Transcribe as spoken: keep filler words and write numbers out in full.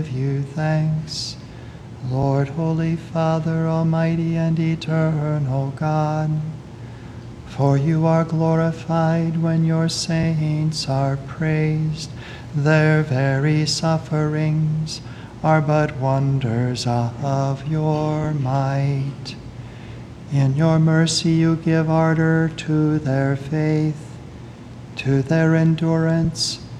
give you thanks. Lord, Holy Father, Almighty and eternal God, for you are glorified when your saints are praised. Their very sufferings are but wonders of your might. In your mercy you give ardor to their faith, to their endurance